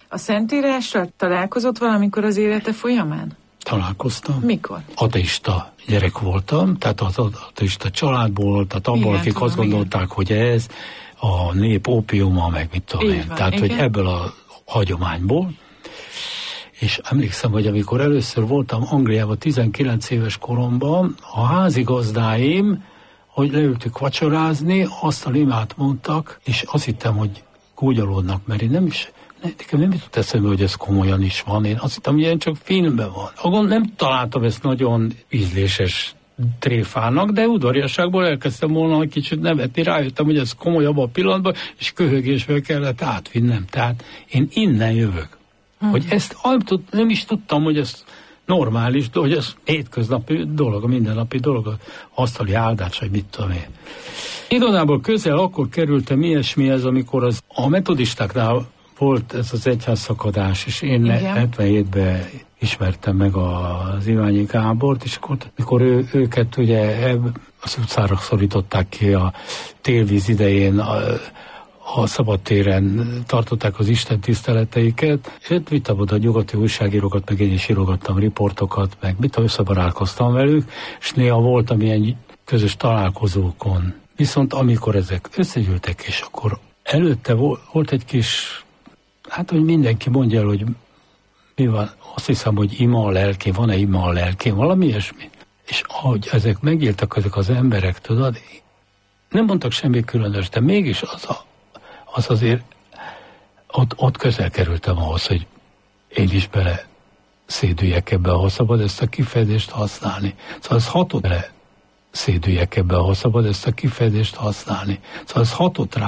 A Szentírással találkozott valamikor az élete folyamán? Találkoztam. Mikor? Ateista gyerek voltam, tehát az ateista családból, tehát abból, akik azt gondolták, hogy ez a nép ópiuma, meg mit tudom én. Tehát, hogy ebből a hagyományból. És emlékszem, hogy amikor először voltam Angliában 19 éves koromban, a házigazdáim, hogy leültük vacsorázni, azt a limát mondtak, és azt hittem, hogy kógyalódnak, mert én nekem nem jutott eszembe, hogy ez komolyan is van. Én azt hittem, hogy ilyen csak filmben van. Akkor nem találtam ezt nagyon ízléses tréfának, de udvariasságból elkezdtem volna egy kicsit nevetni, rájöttem, hogy ez komolyabb a pillanatban, és köhögésvel kellett átvinnem. Tehát én innen jövök. Hogy ezt nem is tudtam, hogy ez normális, hogy ez hétköznapi dolog, a mindennapi dolog, az asztali áldás, vagy mit tudom én. Igazából közel akkor kerültem ilyesmihez, amikor a metodistáknál volt ez az egyházszakadás, és én 77-ben ismertem meg az Iványi Gábort, és akkor, mikor őket ugye az utcára szorították ki a télvíz idején, a szabadtéren tartották az Isten tiszteleteiket, és vittem oda a nyugati újságírókat, meg én is írogattam riportokat, meg összebarátkoztam velük, és néha voltam ilyen közös találkozókon. Viszont amikor ezek összegyűltek, és akkor előtte volt egy kis, hát hogy mindenki mondja el, hogy mi van, azt hiszem, hogy ima a lelkén, van-e ima a lelkén, valami ilyesmi. És ahogy ezek megírtak, ezek az emberek, tudod, nem mondtak semmi különös, de mégis az azért, ott közel kerültem ahhoz, hogy én is bele szédüljek ebbe, ha szabad ezt a kifejezést használni. Szóval ez hatott bele szédüljek ebbe, ha szabad ezt a kifejezést használni. Szóval ez hatott rá.